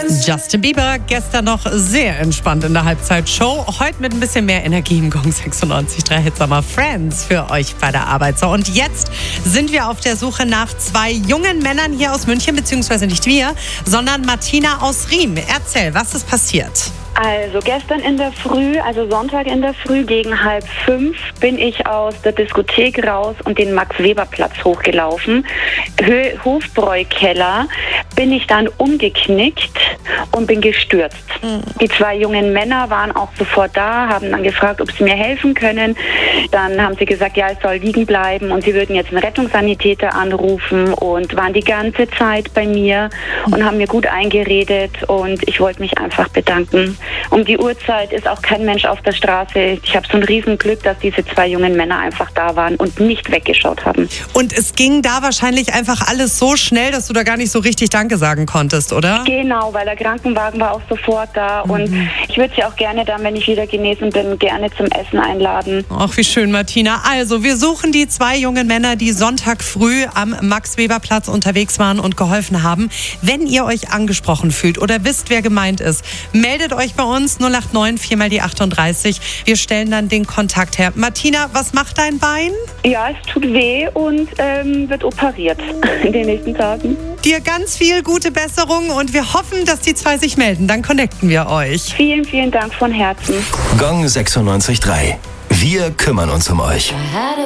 Justin Bieber, gestern noch sehr entspannt in der Halbzeitshow. Heute mit ein bisschen mehr Energie im Gong 96.3 Hitsommer Friends für euch bei der Arbeit. So, und jetzt sind wir auf der Suche nach zwei jungen Männern hier aus München, beziehungsweise nicht wir, sondern Martina aus Riem. Erzähl, was ist passiert? Also gestern in der Früh, also Sonntag in der Früh gegen 4:30 bin ich aus der Diskothek raus und den Max-Weber-Platz hochgelaufen. Hofbräu-Keller bin ich dann umgeknickt und bin gestürzt. Die zwei jungen Männer waren auch sofort da, haben dann gefragt, ob sie mir helfen können. Dann haben sie gesagt, ja, es soll liegen bleiben und sie würden jetzt einen Rettungssanitäter anrufen und waren die ganze Zeit bei mir und haben mir gut eingeredet und ich wollte mich einfach bedanken. Um die Uhrzeit ist auch kein Mensch auf der Straße. Ich habe so ein Riesenglück, dass diese zwei jungen Männer einfach da waren und nicht weggeschaut haben. Und es ging da wahrscheinlich einfach alles so schnell, dass du da gar nicht so richtig Danke sagen konntest, oder? Genau, weil der Krankenwagen war auch sofort da und ich würde sie auch gerne dann, wenn ich wieder genesen bin, gerne zum Essen einladen. Ach, wie schön, Martina. Also, wir suchen die zwei jungen Männer, die Sonntag früh am Max-Weber-Platz unterwegs waren und geholfen haben. Wenn ihr euch angesprochen fühlt oder wisst, wer gemeint ist, meldet euch bei uns 089 4 mal die 38. Wir stellen dann den Kontakt her. Martina, was macht dein Bein? Ja, es tut weh und wird operiert in den nächsten Tagen. Dir ganz viel gute Besserung und wir hoffen, dass die zwei sich melden. Dann connecten wir euch. Vielen, vielen Dank von Herzen. Gong 96.3. Wir kümmern uns um euch.